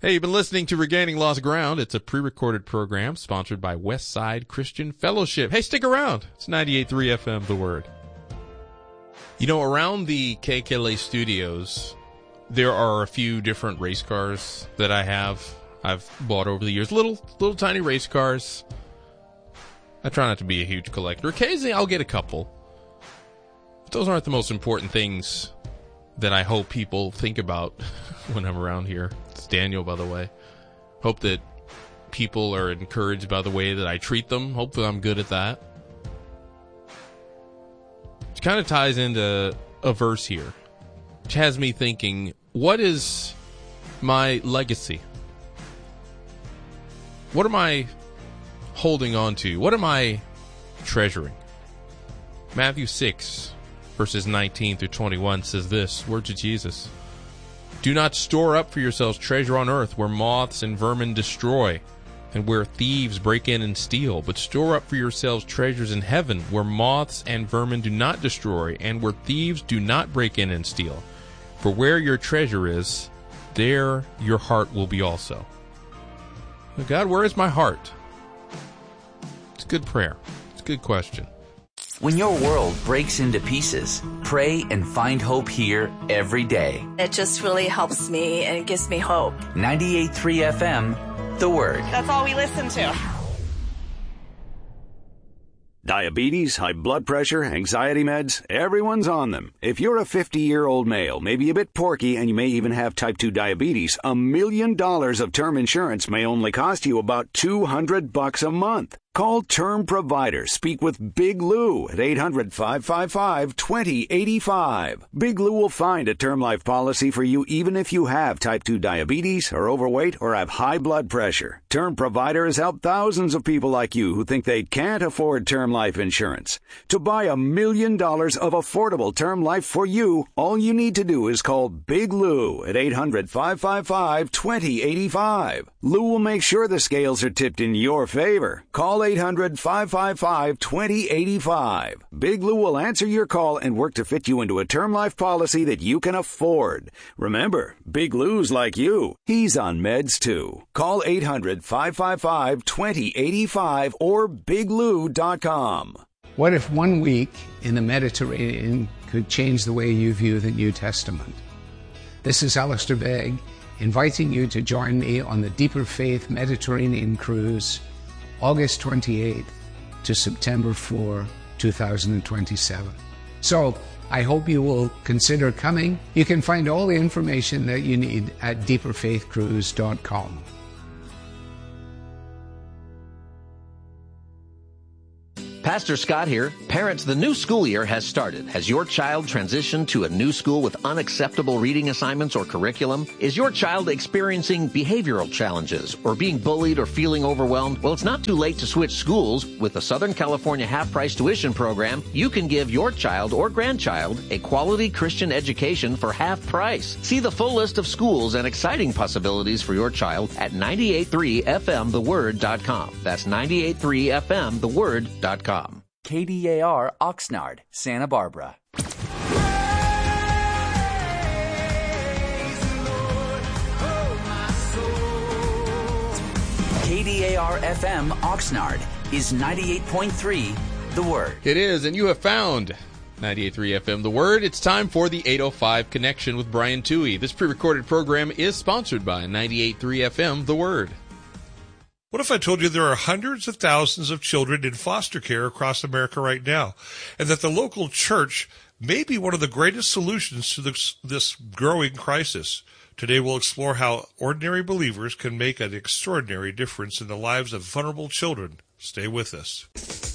Hey, you've been listening to Regaining Lost Ground. It's a pre-recorded program sponsored by Westside Christian Fellowship. Hey, stick around. It's 98.3 FM, The Word. You know, around the KKLA studios, there are a few different race cars that I've bought over the years. Little tiny race cars. I try not to be a huge collector. Occasionally, I'll get a couple. But those aren't the most important things that I hope people think about when I'm around here. It's Daniel, by the way. Hope that people are encouraged by the way that I treat them. Hopefully I'm good at that. It kind of ties into a verse here, which has me thinking, what is my legacy? What am I holding on to? What am I treasuring? Matthew 6, verses 19 through 21 says this, words of Jesus. Do not store up for yourselves treasure on earth where moths and vermin destroy and where thieves break in and steal, but store up for yourselves treasures in heaven where moths and vermin do not destroy and where thieves do not break in and steal. For where your treasure is, there your heart will be also. God, where is my heart? It's a good prayer. It's a good question. When your world breaks into pieces, pray and find hope here every day. It just really helps me and it gives me hope. 98.3 FM, The Word. That's all we listen to. Diabetes, high blood pressure, anxiety meds, everyone's on them. If you're a 50-year-old male, maybe a bit porky, and you may even have type 2 diabetes, $1 million of term insurance may only cost you about $200 a month. Call Term Provider. Speak with Big Lou at 800-555-2085. Big Lou will find a term life policy for you even if you have type 2 diabetes, are overweight, or have high blood pressure. Term Provider has helped thousands of people like you who think they can't afford term life insurance. To buy $1 million of affordable term life for you, all you need to do is call Big Lou at 800-555-2085. Lou will make sure the scales are tipped in your favor. Call 800-555-2085. Big Lou will answer your call and work to fit you into a term life policy that you can afford. Remember, Big Lou's like you. He's on meds too. Call 800-555-2085 or biglou.com. What if 1 week in the Mediterranean could change the way you view the New Testament? This is Alistair Begg, inviting you to join me on the Deeper Faith Mediterranean Cruise, August 28th to September 4, 2027. So, I hope you will consider coming. You can find all the information that you need at deeperfaithcruise.com. Pastor Scott here. Parents, the new school year has started. Has your child transitioned to a new school with unacceptable reading assignments or curriculum? Is your child experiencing behavioral challenges or being bullied or feeling overwhelmed? Well, it's not too late to switch schools. With the Southern California half-price tuition program, you can give your child or grandchild a quality Christian education for half price. See the full list of schools and exciting possibilities for your child at 983fmtheword.com. That's 983fmtheword.com. KDAR Oxnard, Santa Barbara. KDAR FM Oxnard is 98.3 The Word. It is, and you have found 98.3 FM The Word. It's time for the 805 Connection with Brian Toohey. This pre-recorded program is sponsored by 98.3 FM The Word. What if I told you there are hundreds of thousands of children in foster care across America right now, and that the local church may be one of the greatest solutions to this growing crisis? Today we'll explore how ordinary believers can make an extraordinary difference in the lives of vulnerable children. Stay with us.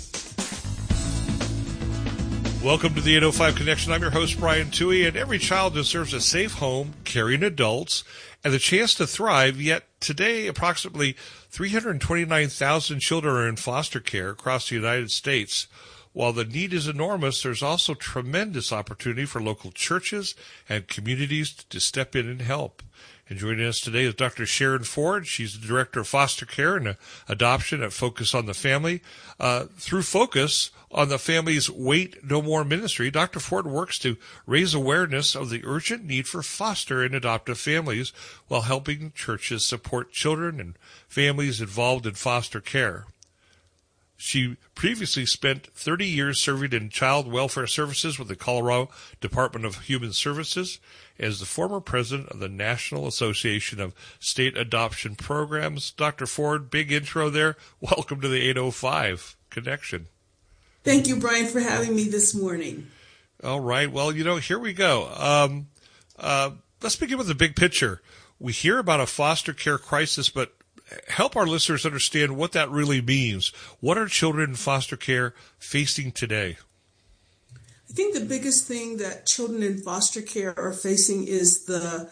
Welcome to the 805 Connection. I'm your host, Brian Toohey, and every child deserves a safe home, caring adults, and the chance to thrive. Yet today, approximately 329,000 children are in foster care across the United States. while the need is enormous, there's also tremendous opportunity for local churches and communities to step in and help. And joining us today is Dr. Sharon Ford. She's the Director of Foster Care and Adoption at Focus on the Family. Through Focus on the Family's Wait No More ministry, Dr. Ford works to raise awareness of the urgent need for foster and adoptive families while helping churches support children and families involved in foster care. She previously spent 30 years serving in child welfare services with the Colorado Department of Human Services as the former president of the National Association of State Adoption Programs. Dr. Ford, big intro there. Welcome to the 805 Connection. Thank you, Brian, for having me this morning. All right. Well, here we go. Let's begin with the big picture. We hear about a foster care crisis, but help our listeners understand what that really means. What are children in foster care facing today? I think the biggest thing that children in foster care are facing is the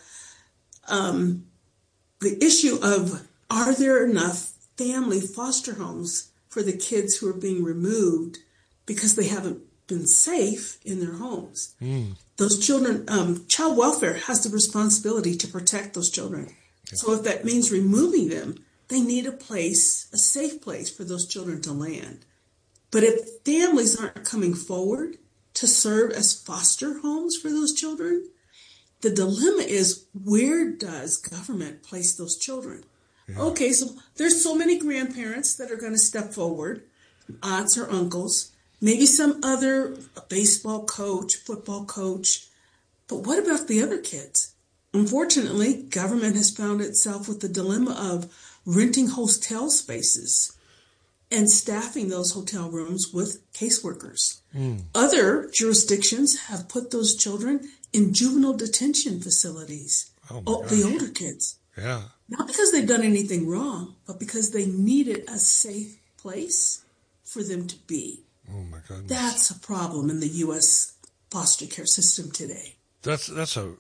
issue of, are there enough family foster homes for the kids who are being removed because they haven't been safe in their homes? Those children, child welfare has the responsibility to protect those children. Okay. So if that means removing them, they need a safe place for those children to land. But if families aren't coming forward to serve as foster homes for those children, the dilemma is, where does government place those children? Yeah. Okay, so there's so many grandparents that are going to step forward, aunts or uncles, maybe some other baseball coach, football coach. But what about the other kids? Unfortunately, government has found itself with the dilemma of renting hotel spaces and staffing those hotel rooms with caseworkers. Other jurisdictions have put those children in juvenile detention facilities, the older kids. Yeah. Not because they've done anything wrong, but because they needed a safe place for them to be. Oh, my goodness. That's a problem in the U.S. foster care system today. That's a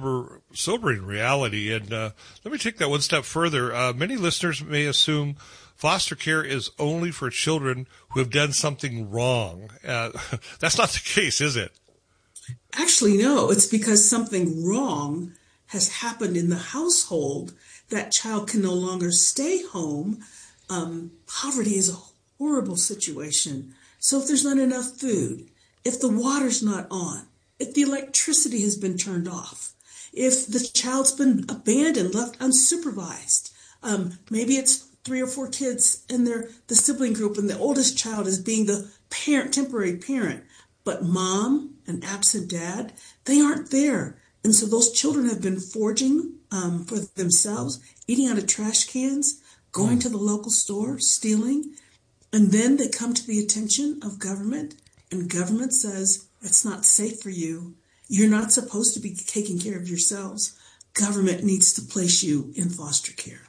sobering reality. And let me take that one step further. Many listeners may assume foster care is only for children who have done something wrong. That's not the case, is it? Actually, no. It's because something wrong has happened in the household. That child can no longer stay home. Poverty is a horrible situation. So if there's not enough food, if the water's not on, if the electricity has been turned off, if the child's been abandoned, left unsupervised, maybe it's 3 or 4 kids in the sibling group, and the oldest child is being the temporary parent, but mom and absent dad, they aren't there. And so those children have been foraging for themselves, eating out of trash cans, going to the local store, stealing, and then they come to the attention of government, and government says, it's not safe for you. You're not supposed to be taking care of yourselves. Government needs to place you in foster care.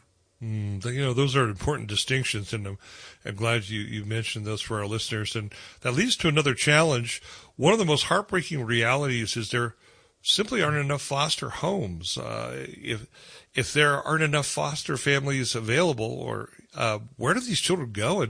Those are important distinctions, and I'm glad you mentioned those for our listeners. And that leads to another challenge. One of the most heartbreaking realities is there simply aren't enough foster homes. If there aren't enough foster families available, or where do these children go?